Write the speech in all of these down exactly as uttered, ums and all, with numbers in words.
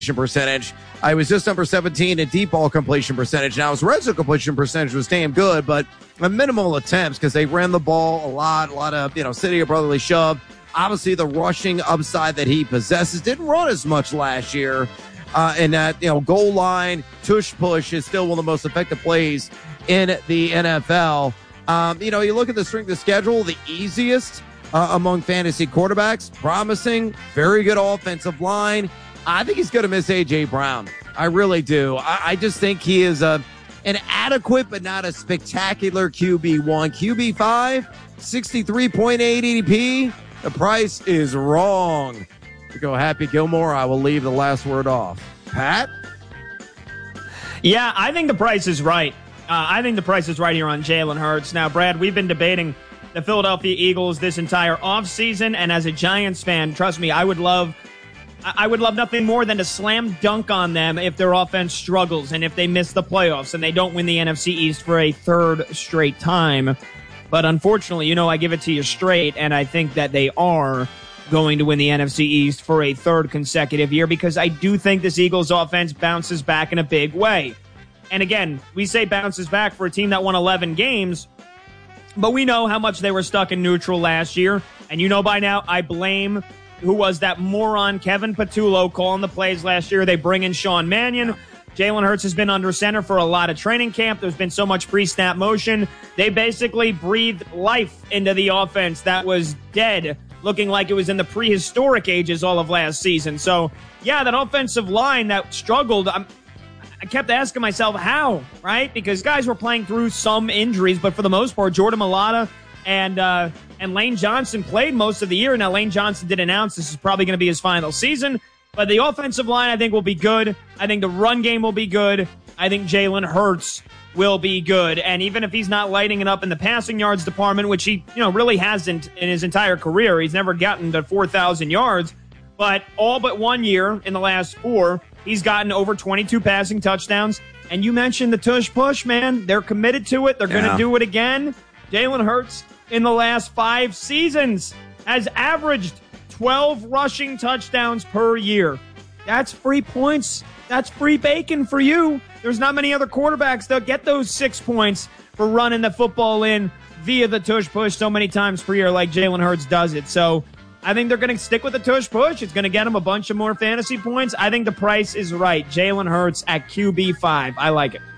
percentage. I was just number seventeen in deep ball completion percentage. Now, his red zone completion percentage was damn good, but a minimal attempts because they ran the ball a lot, a lot of, you know, city of brotherly shove. Obviously, the rushing upside that he possesses didn't run as much last year. Uh, and that, you know, goal line, tush push is still one of the most effective plays in the N F L. Um, you know, you look at the strength of schedule, the easiest uh, among fantasy quarterbacks, promising, very good offensive line. I think he's going to miss A J. Brown. I really do. I, I just think he is a, an adequate but not a spectacular Q B one. Q B five, sixty-three point eight A D P. The price is wrong. To go Happy Gilmore, I will leave the last word off. Pat? Yeah, I think the price is right. Uh, I think the price is right here on Jalen Hurts. Now, Brad, we've been debating the Philadelphia Eagles this entire offseason, and as a Giants fan, trust me, I would love I would love nothing more than to slam dunk on them if their offense struggles and if they miss the playoffs and they don't win the N F C East for a third straight time. But unfortunately, you know, I give it to you straight, and I think that they are going to win the N F C East for a third consecutive year because I do think this Eagles offense bounces back in a big way. And again, we say bounces back for a team that won eleven games, but we know how much they were stuck in neutral last year. And you know by now, I blame who was that moron Kevin Patullo calling the plays last year. They bring in Sean Mannion. Jalen Hurts has been under center for a lot of training camp. There's been so much pre-snap motion. They basically breathed life into the offense that was dead, looking like it was in the prehistoric ages all of last season. So, yeah, that offensive line that struggled, I'm, I kept asking myself how, right? Because guys were playing through some injuries, but for the most part, Jordan Mailata and uh, and Lane Johnson played most of the year. Now, Lane Johnson did announce this is probably going to be his final season, but the offensive line, I think, will be good. I think the run game will be good. I think Jalen Hurts will be good. And even if he's not lighting it up in the passing yards department, which he, you know, really hasn't in his entire career, he's never gotten to four thousand yards, but all but one year in the last four, he's gotten over twenty-two passing touchdowns. And you mentioned the tush push, man. They're committed to it. They're yeah. going to do it again. Jalen Hurts in the last five seasons has averaged twelve rushing touchdowns per year. That's free points. That's free bacon for you. There's not many other quarterbacks that get those six points for running the football in via the tush push so many times per year like Jalen Hurts does it. So I think they're going to stick with the tush push. It's going to get them a bunch of more fantasy points. I think the price is right. Jalen Hurts at Q B five. I like it.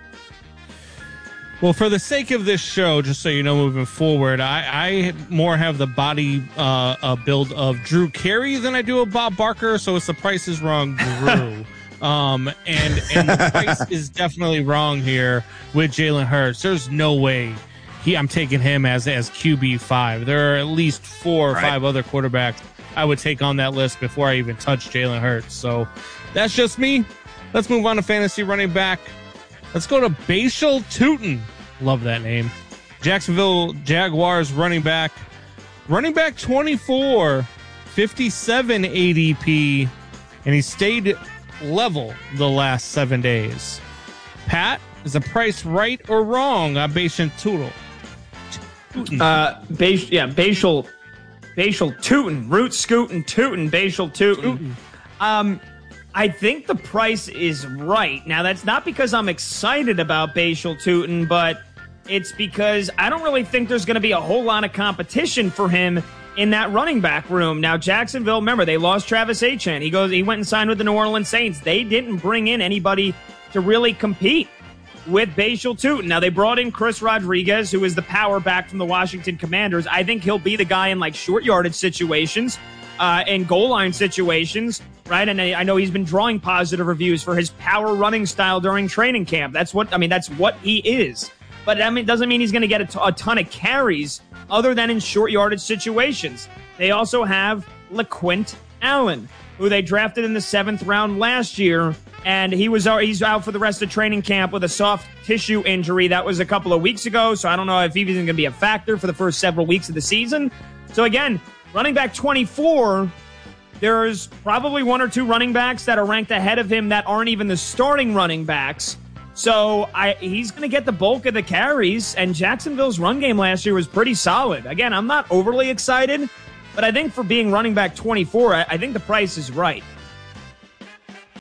Well, for the sake of this show, just so you know, moving forward, I, I more have the body uh, uh, build of Drew Carey than I do of Bob Barker, so it's the price is wrong, Drew. um, and and the price is definitely wrong here with Jalen Hurts. There's no way he I'm taking him as as Q B five. There are at least four or right. five other quarterbacks I would take on that list before I even touch Jalen Hurts. So that's just me. Let's move on to fantasy running back. Let's go to Bashal Tutin. Love that name. Jacksonville Jaguars running back. Running back twenty-four, fifty-seven A D P, and he stayed level the last seven days. Pat, is the price right or wrong on Bashal Tutin? Uh, Bas- yeah, Bashal, Bashal Tutin. Root scootin' Tutin. Bashal Tutin. Um... I think the price is right. Now, that's not because I'm excited about Bashal Tutin, but it's because I don't really think there's going to be a whole lot of competition for him in that running back room. Now, Jacksonville, remember, they lost Travis Etienne. He goes, he went and signed with the New Orleans Saints. They didn't bring in anybody to really compete with Bashal Tutin. Now, they brought in Chris Rodriguez, who is the power back from the Washington Commanders. I think he'll be the guy in, like, short yardage situations uh, and goal line situations. Right, and I know he's been drawing positive reviews for his power running style during training camp. That's what I mean. That's what he is. But I mean, it doesn't mean he's going to get a, t- a ton of carries other than in short yardage situations. They also have LaQuint Allen, who they drafted in the seventh round last year, and he was he's out for the rest of training camp with a soft tissue injury. That was a couple of weeks ago, so I don't know if he's going to be a factor for the first several weeks of the season. So again, running back twenty-four. There's probably one or two running backs that are ranked ahead of him that aren't even the starting running backs. So I, he's going to get the bulk of the carries, and Jacksonville's run game last year was pretty solid. Again, I'm not overly excited, but I think for being running back twenty-four, I, I think the price is right.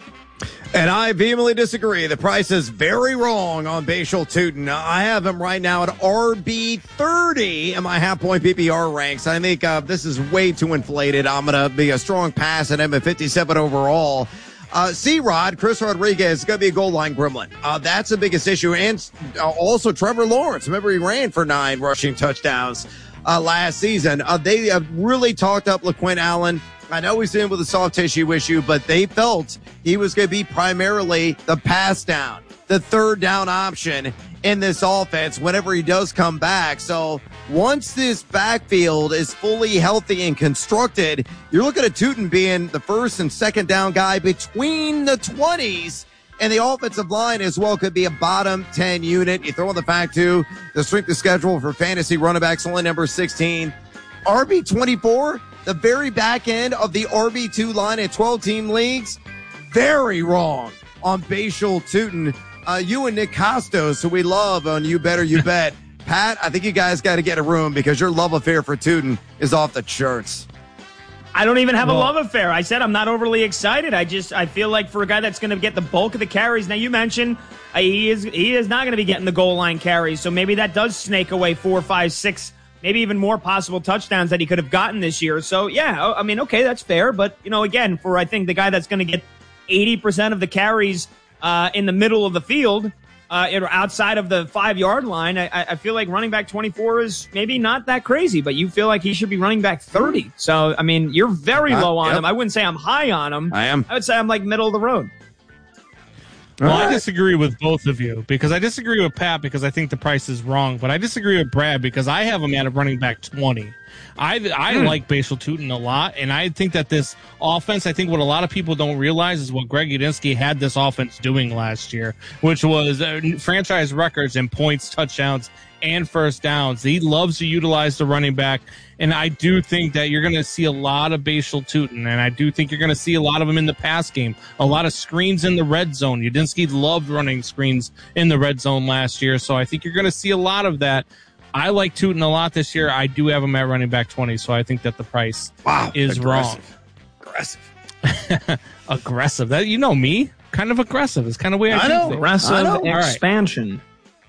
And I vehemently disagree. The price is very wrong on Bashal Tutin. I have him right now at R B thirty in my half-point P P R ranks. I think uh, this is way too inflated. I'm going to be a strong pass at him at fifty-seven overall. Uh, C-Rod, Chris Rodriguez is going to be a goal line gremlin. Uh, that's the biggest issue. And uh, also Trevor Lawrence. Remember, he ran for nine rushing touchdowns uh, last season. Uh, they have really talked up LaQuint Allen. I know he's in with a soft tissue issue, but they felt he was going to be primarily the pass down, the third down option in this offense whenever he does come back. So once this backfield is fully healthy and constructed, you're looking at Tutin being the first and second down guy between the twenties. And the offensive line as well could be a bottom ten unit. You throw in the fact, too, the strength of schedule for fantasy running backs only number sixteen. R B twenty-four, the very back end of the R B two line in twelve-team leagues, very wrong on Bashal Tutin. Uh, you and Nick Costos, who we love on You Better You Bet. Pat, I think you guys got to get a room because your love affair for Tutin is off the charts. I don't even have well, a love affair. I said I'm not overly excited. I just I feel like for a guy that's going to get the bulk of the carries. Now you mentioned uh, he is he is not going to be getting the goal line carries, so maybe that does snake away four, five, six. Maybe even more possible touchdowns that he could have gotten this year. So, yeah, I mean, okay, that's fair. But, you know, again, for I think the guy that's going to get eighty percent of the carries uh, in the middle of the field, uh, outside of the five-yard line, I, I feel like running back twenty-four is maybe not that crazy, but you feel like he should be running back thirty. So, I mean, you're very uh, low on yep. him. I wouldn't say I'm high on him. I am. I would say I'm like middle of the road. Well, I disagree with both of you because I disagree with Pat because I think the price is wrong, but I disagree with Brad because I have him at a running back twenty. I I mm. like Bashal Tutin a lot, and I think that this offense, I think what a lot of people don't realize is what Greg Udinski had this offense doing last year, which was uh, franchise records in points, touchdowns, and first downs. He loves to utilize the running back, and I do think that you're going to see a lot of Bashal Tutin, and I do think you're going to see a lot of them in the pass game, a lot of screens in the red zone. Udinski loved running screens in the red zone last year, so I think you're going to see a lot of that. I like Tutin a lot this year. I do have him at running back twenty, so I think that the price wow, is aggressive. wrong. Aggressive. Aggressive. That, you know me, kind of aggressive. It's kind of way I, I know. think. Aggressive I know. expansion.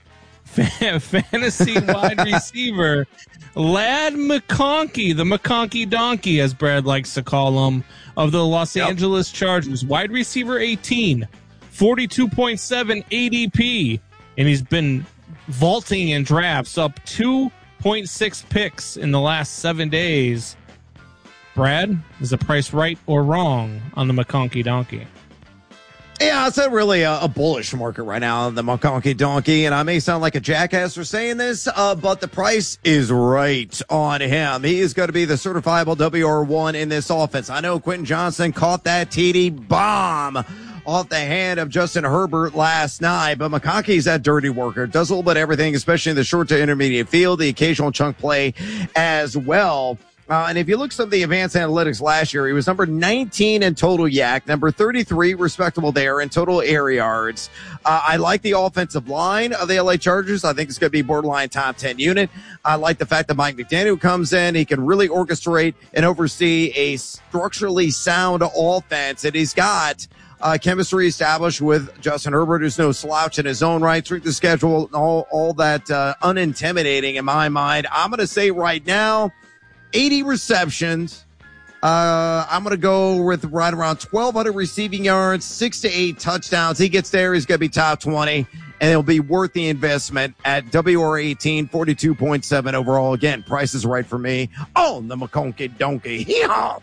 Fantasy wide receiver Ladd McConkey, the McConkey donkey, as Brad likes to call him, of the Los yep. Angeles Chargers. Wide receiver eighteen, forty-two point seven A D P, and he's been vaulting in drafts, up two point six picks in the last seven days. Brad, is the price right or wrong on the McConkey donkey? Yeah, it's a really a, a bullish market right now, the McConkey donkey, and I may sound like a jackass for saying this, uh, but the price is right on him. He is going to be the certifiable W R one in this offense. I know Quentin Johnson caught that T D bomb off the hand of Justin Herbert last night, but McConkey's that dirty worker, does a little bit of everything, especially in the short to intermediate field, the occasional chunk play as well. Uh, and if you look at some of the advanced analytics last year, he was number nineteen in total yak, number thirty-three, respectable there in total air yards. Uh, I like the offensive line of the L A Chargers. I think it's going to be borderline top ten unit. I like the fact that Mike McDaniel comes in. He can really orchestrate and oversee a structurally sound offense. And he's got uh, chemistry established with Justin Herbert, who's no slouch in his own right. Through the schedule, all, all that uh, unintimidating in my mind. I'm going to say right now, eighty receptions. Uh, I'm going to go with right around twelve hundred receiving yards, six to eight touchdowns. He gets there, he's going to be top twenty, and it'll be worth the investment at W R eighteen, forty-two point seven overall. Again, price is right for me on the McConkey donkey. Hee-haw!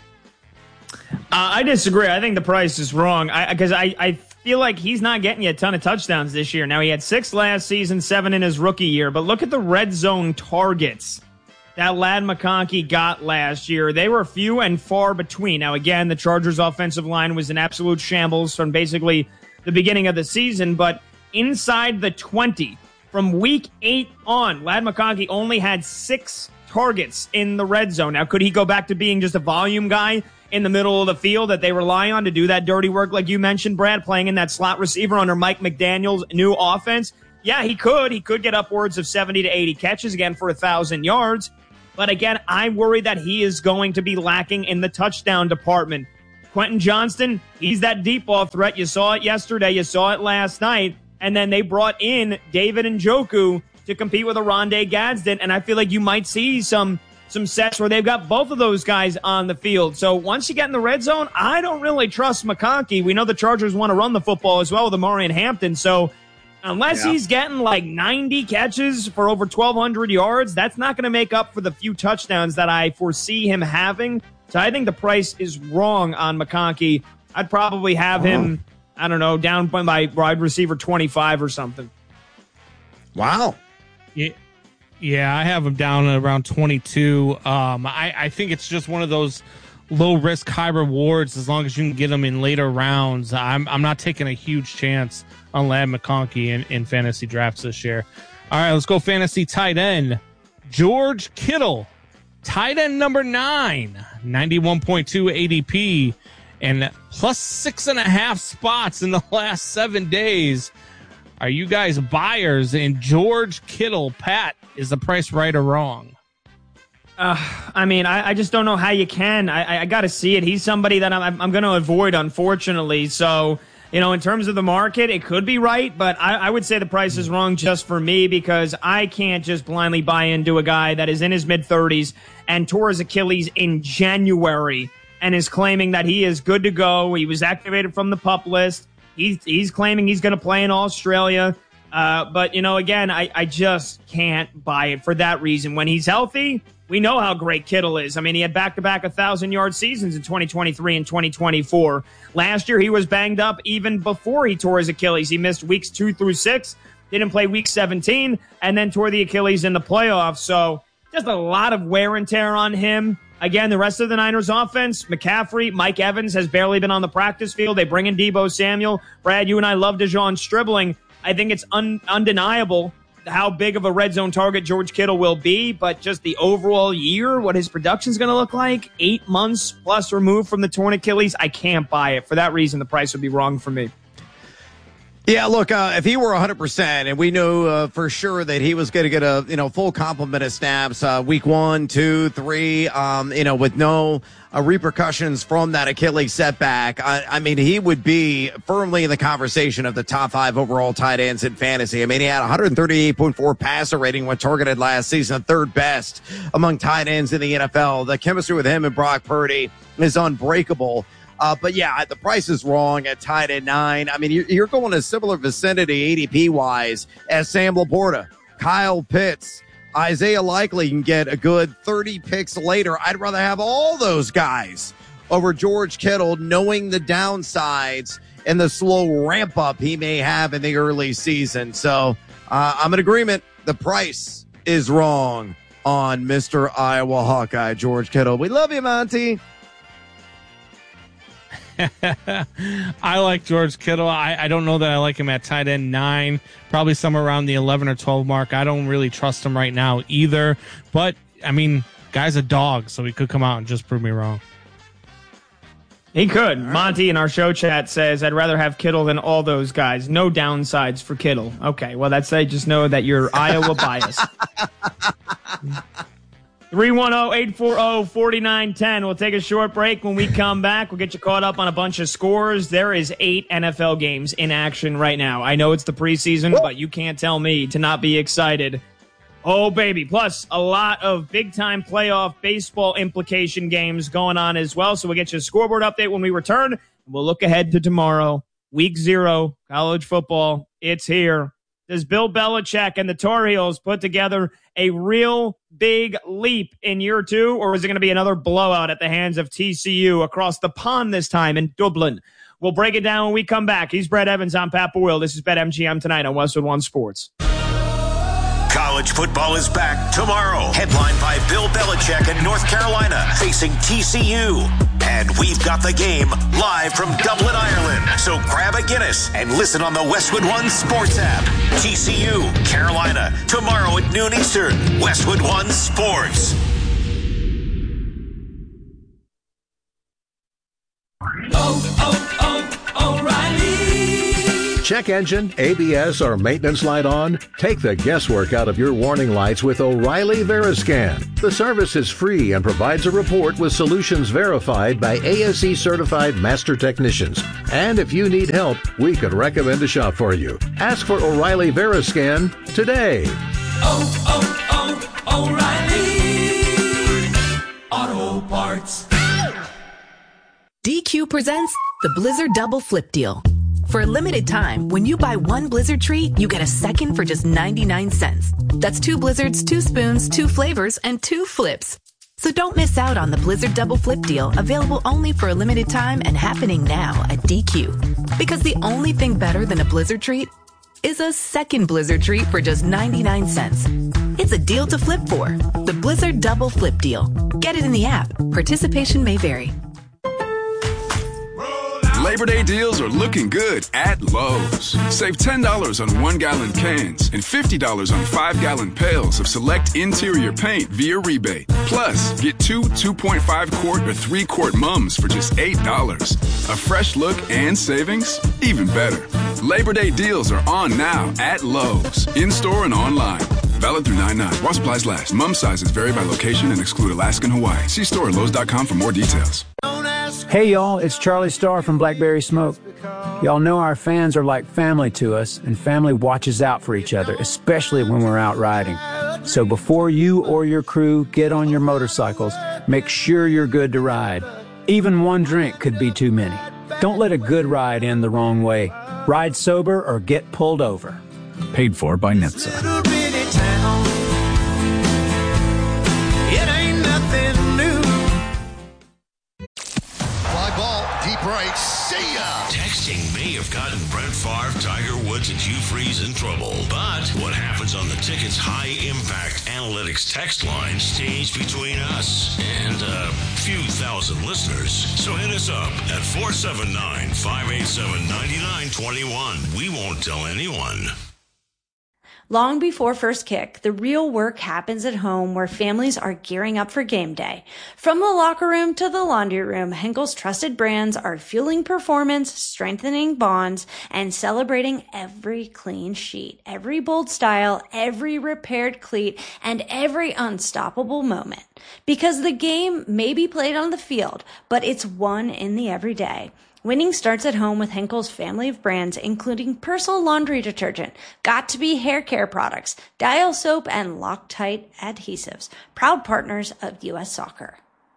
Uh, I disagree. I think the price is wrong because I, I, I feel like he's not getting you a ton of touchdowns this year. Now, he had six last season, seven in his rookie year, but look at the red zone targets that Ladd McConkey got last year. They were few and far between. Now, again, the Chargers' offensive line was in absolute shambles from basically the beginning of the season, but inside the twenty, from week eight on, Ladd McConkey only had six targets in the red zone. Now, could he go back to being just a volume guy in the middle of the field that they rely on to do that dirty work, like you mentioned, Brad, playing in that slot receiver under Mike McDaniel's new offense? Yeah, he could. He could get upwards of seventy to eighty catches again for one thousand yards. But again, I worry that he is going to be lacking in the touchdown department. Quentin Johnston, he's that deep ball threat. You saw it yesterday. You saw it last night. And then they brought in David Njoku to compete with Oronde Gadsden. And I feel like you might see some some sets where they've got both of those guys on the field. So once you get in the red zone, I don't really trust McConkey. We know the Chargers want to run the football as well with Amari and Hampton. So unless yeah. he's getting like ninety catches for over twelve hundred yards, that's not going to make up for the few touchdowns that I foresee him having. So I think the price is wrong on McConkey. I'd probably have him, I don't know, down by my wide receiver twenty-five or something. Wow. Yeah, yeah, I have him down at around twenty-two. Um, I, I think it's just one of those low risk, high rewards. As long as you can get them in later rounds, I'm I'm not taking a huge chance on Ladd McConkey in, in fantasy drafts this year. All right, let's go fantasy tight end. George Kittle, tight end number nine, ninety-one point two A D P, and plus six and a half spots in the last seven days. Are you guys buyers in George Kittle? Pat, is the price right or wrong? Uh, I mean, I, I just don't know how you can. I, I got to see it. He's somebody that I'm, I'm going to avoid, unfortunately. So, you know, in terms of the market, it could be right, but I, I would say the price is wrong just for me because I can't just blindly buy into a guy that is in his mid-thirties and tore his Achilles in January and is claiming that he is good to go. He was activated from the PUP list. He's, he's claiming he's going to play in Australia. Uh, but, you know, again, I, I just can't buy it for that reason. When he's healthy, we know how great Kittle is. I mean, he had back-to-back one thousand-yard seasons in twenty twenty-three and twenty twenty-four. Last year, he was banged up even before he tore his Achilles. He missed weeks two through six, didn't play week seventeen, and then tore the Achilles in the playoffs. So just a lot of wear and tear on him. Again, the rest of the Niners offense, McCaffrey, Mike Evans has barely been on the practice field. They bring in Deebo Samuel. Brad, you and I love DeJon Stribling. I think it's un- undeniable how big of a red zone target George Kittle will be, but just the overall year, what his production is going to look like, eight months plus removed from the torn Achilles, I can't buy it. For that reason, the price would be wrong for me. Yeah, look, uh, if he were one hundred percent and we knew uh, for sure that he was going to get a, you know, full complement of snaps uh, week one, two, three, um, you know, with no uh, repercussions from that Achilles setback, I, I mean, he would be firmly in the conversation of the top five overall tight ends in fantasy. I mean, he had one thirty-eight point four passer rating when targeted last season, third best among tight ends in the N F L. The chemistry with him and Brock Purdy is unbreakable. Uh, but yeah, the price is wrong at tight end nine. I mean, you're, you're going a similar vicinity A D P wise as Sam Laporta, Kyle Pitts, Isaiah Likely can get a good thirty picks later. I'd rather have all those guys over George Kittle, knowing the downsides and the slow ramp up he may have in the early season. So uh, I'm in agreement. The price is wrong on Mister Iowa Hawkeye, George Kittle. We love you, Monty. I like George Kittle. I, I don't know that I like him at tight end nine, probably somewhere around the eleven or twelve mark. I don't really trust him right now either. But, I mean, guy's a dog, so he could come out and just prove me wrong. He could. Monty in our show chat says, I'd rather have Kittle than all those guys. No downsides for Kittle. Okay, well, that's I just know that you're Iowa biased. three one zero, eight four zero, four nine one zero. We'll take a short break. When we come back, we'll get you caught up on a bunch of scores. There is eight N F L games in action right now. I know it's the preseason, but you can't tell me to not be excited. Oh, baby. Plus, a lot of big-time playoff baseball implication games going on as well. So we'll get you a scoreboard update when we return. We'll look ahead to tomorrow. Week zero, college football. It's here. Does Bill Belichick and the Tar Heels put together a real big leap in year two, or is it going to be another blowout at the hands of T C U across the pond this time in Dublin? We'll break it down when we come back. He's Brett Evans. I'm Pat Boyle. This is BetMGM tonight on Westwood One Sports. College football is back tomorrow. Headlined by Bill Belichick in North Carolina, facing T C U. And we've got the game live from Dublin, Ireland. So grab a Guinness and listen on the Westwood One Sports app. T C U, Carolina, tomorrow at noon Eastern. Westwood One Sports. Oh, oh, oh, O'Reilly Check engine, A B S, or maintenance light on? Take the guesswork out of your warning lights with O'Reilly Veriscan. The service is free and provides a report with solutions verified by A S E certified master technicians. And if you need help, we could recommend a shop for you. Ask for O'Reilly Veriscan today. Oh, oh, oh, O'Reilly Auto Parts. D Q presents the Blizzard Double Flip Deal. For a limited time, when you buy one Blizzard treat, you get a second for just ninety-nine cents. That's two Blizzards, two spoons, two flavors, and two flips. So don't miss out on the Blizzard Double Flip Deal, available only for a limited time and happening now at D Q. Because the only thing better than a Blizzard treat is a second Blizzard treat for just ninety-nine cents. It's a deal to flip for. The Blizzard Double Flip Deal. Get it in the app. Participation may vary. Labor Day deals are looking good at Lowe's. Save ten dollars on one-gallon cans and fifty dollars on five-gallon pails of select interior paint via rebate. Plus, get two two point five quart or three quart mums for just eight dollars. A fresh look and savings? Even better. Labor Day deals are on now at Lowe's, in-store and online. Valid through nine nine. While supplies last. Mum sizes vary by location and exclude Alaska and Hawaii. See store at Lowe's dot com for more details. Hey y'all, it's Charlie Starr from Blackberry Smoke. Y'all know our fans are like family to us, and family watches out for each other, especially when we're out riding. So before you or your crew get on your motorcycles, make sure you're good to ride. Even one drink could be too many. Don't let a good ride end the wrong way. Ride sober or get pulled over. Paid for by N H T S A. It ain't nothing new. Fly ball, deep right, see ya! Texting may have gotten Brett Favre, Tiger Woods, and Hugh Freeze in trouble. But what happens on the ticket's high-impact analytics text line stays between us and a few thousand listeners. So hit us up at four seven nine, five eight seven, nine nine two one. We won't tell anyone. Long before first kick, the real work happens at home where families are gearing up for game day. From the locker room to the laundry room, Henkel's trusted brands are fueling performance, strengthening bonds, and celebrating every clean sheet, every bold style, every repaired cleat, and every unstoppable moment. Because the game may be played on the field, but it's won in the everyday. Winning starts at home with Henkel's family of brands, including Persil laundry detergent, Got2b hair care products, Dial soap, and Loctite adhesives. Proud partners of U S Soccer.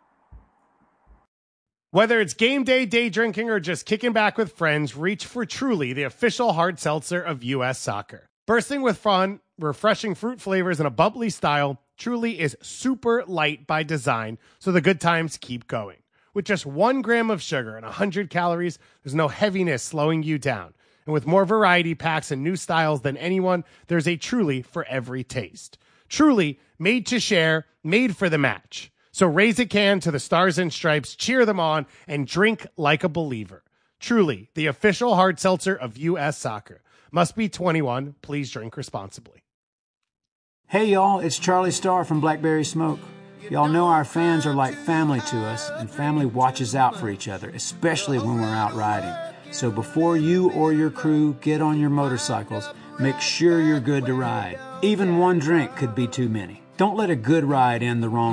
Whether it's game day, day drinking, or just kicking back with friends, reach for Truly, the official hard seltzer of U S Soccer. Bursting with fun, refreshing fruit flavors, and a bubbly style, Truly is super light by design, so the good times keep going. With just one gram of sugar and one hundred calories, there's no heaviness slowing you down. And with more variety packs and new styles than anyone, there's a Truly for every taste. Truly, made to share, made for the match. So raise a can to the Stars and Stripes, cheer them on, and drink like a believer. Truly, the official hard seltzer of U S Soccer. Must be twenty-one. Please drink responsibly. Hey y'all, it's Charlie Starr from Blackberry Smoke. Y'all know our fans are like family to us, and family watches out for each other, especially when we're out riding. So before you or your crew get on your motorcycles, make sure you're good to ride. Even one drink could be too many. Don't let a good ride end the wrong